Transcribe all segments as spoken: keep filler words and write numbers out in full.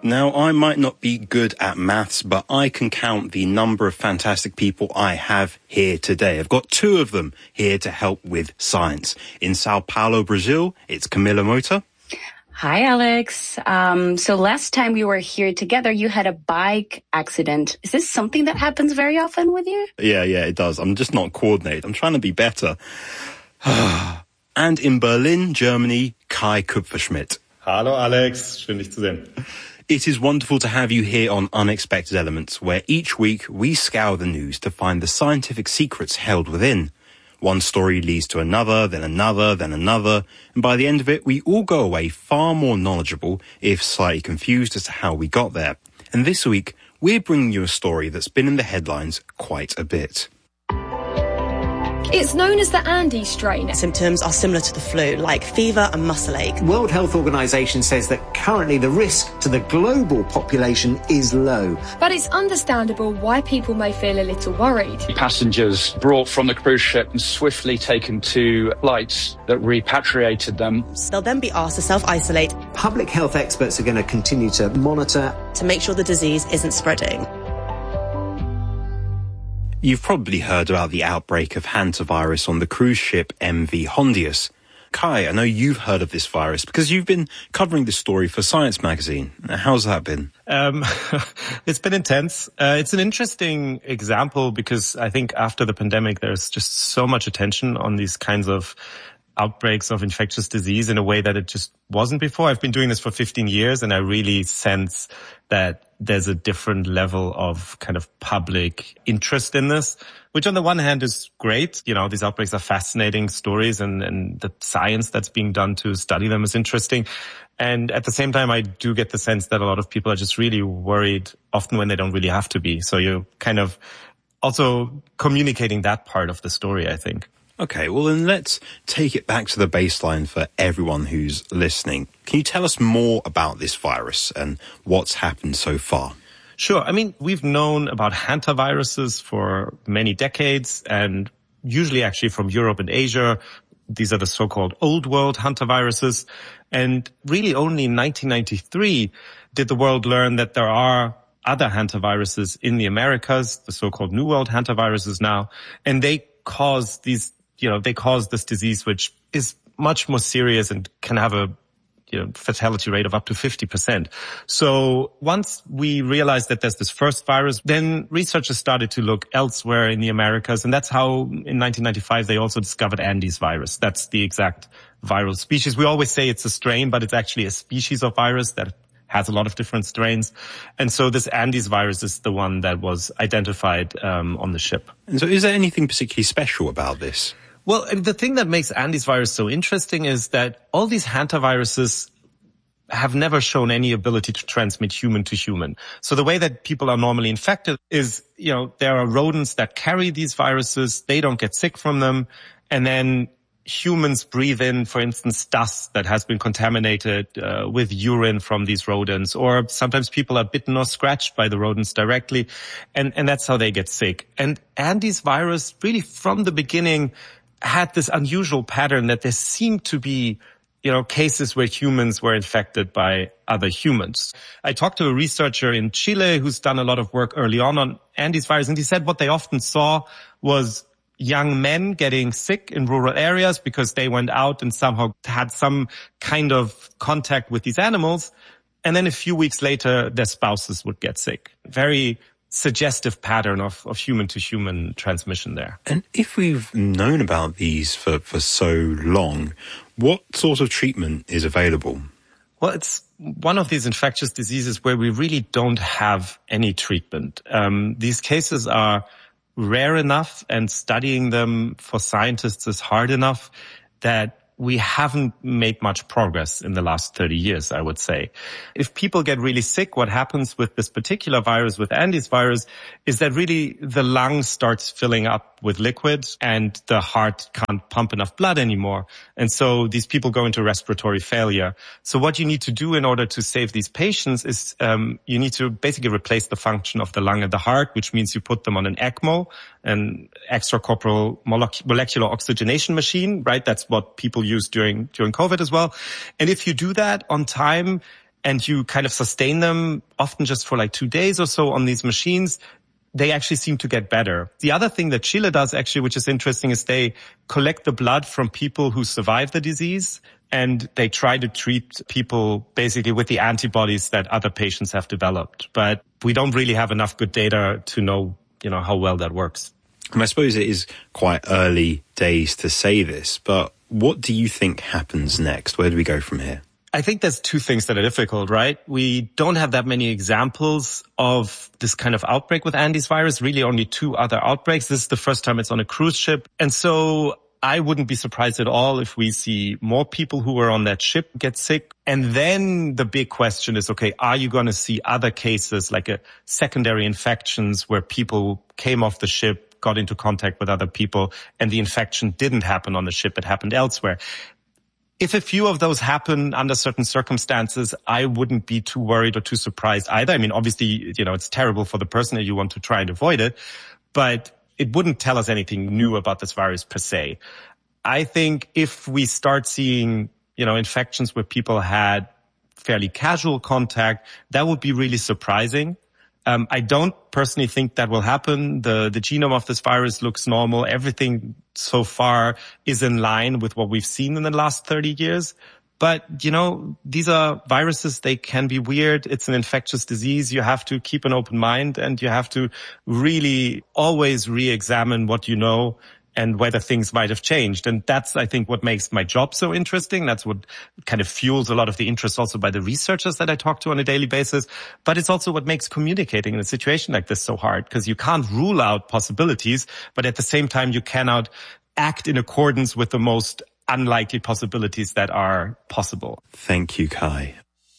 Now, I might not be good at maths, but I can count the number of fantastic people I have here today. I've got two of them here to help with science. In Sao Paulo, Brazil, it's Camila Mota. Hi, Alex. Um, so last time we were here together, you had a bike accident. Is this something that happens very often with you? Yeah, yeah, it does. I'm just not coordinated. I'm trying to be better. And in Berlin, Germany, Kai Kupferschmidt. Hallo, Alex. Schön, dich zu sehen. It is wonderful to have you here on Unexpected Elements, where each week we scour the news to find the scientific secrets held within. One story leads to another, then another, then another, and by the end of it, we all go away far more knowledgeable, if slightly confused as to how we got there. And this week, we're bringing you a story that's been in the headlines quite a bit. It's known as the Andes strain. Symptoms are similar to the flu, like fever and muscle ache. World Health Organization says that currently the risk to the global population is low. But it's understandable why people may feel a little worried. Passengers brought from the cruise ship and swiftly taken to flights that repatriated them. They'll then be asked to self-isolate. Public health experts are going to continue to monitor to make sure the disease isn't spreading. You've probably heard about the outbreak of hantavirus on the cruise ship M V Hondius. Kai, I know you've heard of this virus because you've been covering this story for Science magazine. How's that been? Um, it's been intense. Uh, it's an interesting example because I think after the pandemic, there's just so much attention on these kinds of outbreaks of infectious disease in a way that it just wasn't before. I've been doing this for fifteen years and I really sense that there's a different level of kind of public interest in this, which on the one hand is great. You know, these outbreaks are fascinating stories and, and the science that's being done to study them is interesting. And at the same time, I do get the sense that a lot of people are just really worried, often when they don't really have to be. So you're kind of also communicating that part of the story, I think. Okay, well then let's take it back to the baseline for everyone who's listening. Can you tell us more about this virus and what's happened so far? Sure. I mean, we've known about hantaviruses for many decades and usually actually from Europe and Asia. These are the so-called old world hantaviruses. And really only in nineteen ninety-three did the world learn that there are other hantaviruses in the Americas, the so-called New World hantaviruses now, and they cause these You know, they cause this disease, which is much more serious and can have a, you know, fatality rate of up to fifty percent. So once we realized that there's this first virus, then researchers started to look elsewhere in the Americas. And that's how in nineteen ninety-five, they also discovered Andes virus. That's the exact viral species. We always say it's a strain, but it's actually a species of virus that has a lot of different strains. And so this Andes virus is the one that was identified um, on the ship. And so is there anything particularly special about this? Well, the thing that makes Andes virus so interesting is that all these hantaviruses have never shown any ability to transmit human to human. So the way that people are normally infected is, you know, there are rodents that carry these viruses. They don't get sick from them. And then humans breathe in, for instance, dust that has been contaminated uh, with urine from these rodents. Or sometimes people are bitten or scratched by the rodents directly. And, and that's how they get sick. And Andes virus really from the beginning had this unusual pattern that there seemed to be, you know, cases where humans were infected by other humans. I talked to a researcher in Chile who's done a lot of work early on on Andes virus, and he said what they often saw was young men getting sick in rural areas because they went out and somehow had some kind of contact with these animals. And then a few weeks later, their spouses would get sick. Very suggestive pattern of, of human-to-human transmission there. And if we've known about these for, for so long, what sort of treatment is available? Well, it's one of these infectious diseases where we really don't have any treatment. Um, these cases are rare enough and studying them for scientists is hard enough that we haven't made much progress in the last thirty years, I would say. If people get really sick, what happens with this particular virus, with Andes virus, is that really the lung starts filling up with liquid and the heart can't pump enough blood anymore. And so these people go into respiratory failure. So what you need to do in order to save these patients is um, you need to basically replace the function of the lung and the heart, which means you put them on an ECMO, an extracorporeal molecular oxygenation machine, right? That's what people use during during COVID as well. And if you do that on time and you kind of sustain them often just for like two days or so on these machines, they actually seem to get better. The other thing that Chile does actually, which is interesting, is they collect the blood from people who survive the disease, and they try to treat people basically with the antibodies that other patients have developed. But we don't really have enough good data to know, you know, how well that works. And I suppose it is quite early days to say this, but what do you think happens next? Where do we go from here? I think there's two things that are difficult, right? We don't have that many examples of this kind of outbreak with Andes virus, really only two other outbreaks. This is the first time it's on a cruise ship. And so I wouldn't be surprised at all if we see more people who were on that ship get sick. And then the big question is, okay, are you going to see other cases like a secondary infections where people came off the ship, got into contact with other people, and the infection didn't happen on the ship, it happened elsewhere? If a few of those happen under certain circumstances, I wouldn't be too worried or too surprised either. I mean, obviously, you know, it's terrible for the person and you want to try and avoid it, but it wouldn't tell us anything new about this virus per se. I think if we start seeing, you know, infections where people had fairly casual contact, that would be really surprising. Um, I don't personally think that will happen. The, the genome of this virus looks normal. Everything so far is in line with what we've seen in the last thirty years. But, you know, these are viruses. They can be weird. It's an infectious disease. You have to keep an open mind, and you have to really always re-examine what you know and whether things might have changed. And that's, I think, what makes my job so interesting. That's what kind of fuels a lot of the interest also by the researchers that I talk to on a daily basis. But it's also what makes communicating in a situation like this so hard, because you can't rule out possibilities, but at the same time, you cannot act in accordance with the most unlikely possibilities that are possible. Thank you, Kai.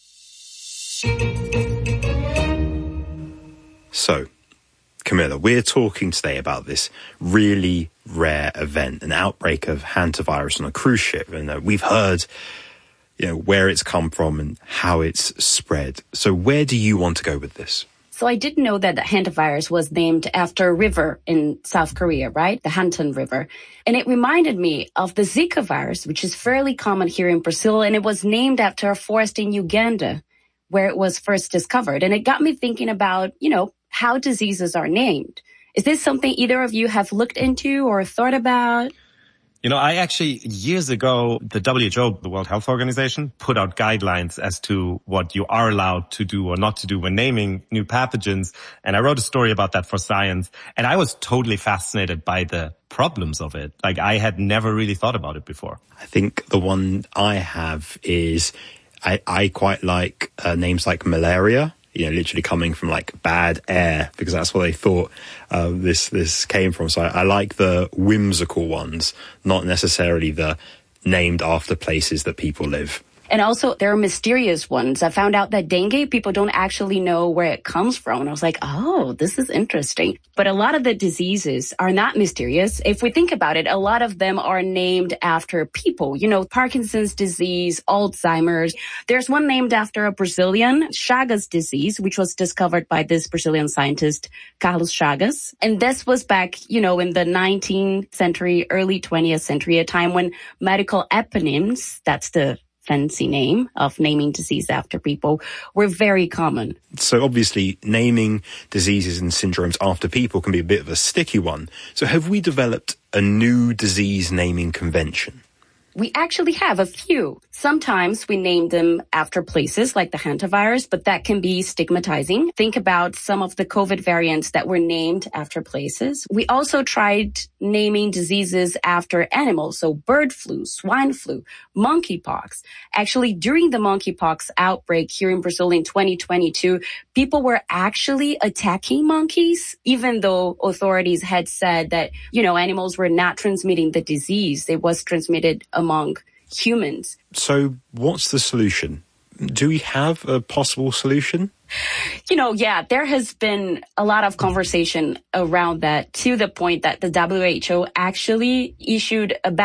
So, Camilla, we're talking today about this really rare event, an outbreak of hantavirus on a cruise ship. And uh, we've heard, you know, where it's come from and how it's spread. So where do you want to go with this? So I didn't know that the hantavirus was named after a river in South Korea, right? The Hantan River. And it reminded me of the Zika virus, which is fairly common here in Brazil. And it was named after a forest in Uganda where it was first discovered. And it got me thinking about, you know, how diseases are named. Is this something either of you have looked into or thought about? You know, I actually, years ago, the W H O, the World Health Organization, put out guidelines as to what you are allowed to do or not to do when naming new pathogens. And I wrote a story about that for Science. And I was totally fascinated by the problems of it. Like, I had never really thought about it before. I think the one I have is, I, I quite like uh, names like malaria. You know, literally coming from like bad air, because that's what they thought uh, this this came from. So I, I like the whimsical ones, not necessarily the named after places that people live. And also, there are mysterious ones. I found out that dengue, people don't actually know where it comes from. And I was like, oh, this is interesting. But a lot of the diseases are not mysterious. If we think about it, a lot of them are named after people. You know, Parkinson's disease, Alzheimer's. There's one named after a Brazilian, Chagas disease, which was discovered by this Brazilian scientist, Carlos Chagas. And this was back, you know, in the nineteenth century, early twentieth century, a time when medical eponyms, that's the fancy name of naming disease after people, were very common. So obviously naming diseases and syndromes after people can be a bit of a sticky one. So have we developed a new disease naming convention? We actually have a few. Sometimes we name them after places like the hantavirus, but that can be stigmatizing. Think about some of the COVID variants that were named after places. We also tried naming diseases after animals, so bird flu, swine flu, monkeypox. Actually, during the monkeypox outbreak here in Brazil in twenty twenty-two, people were actually attacking monkeys, even though authorities had said that, you know, animals were not transmitting the disease. It was transmitted among humans. So what's the solution? Do we have a possible solution? You know, yeah, there has been a lot of conversation around that, to the point that the W H O actually issued a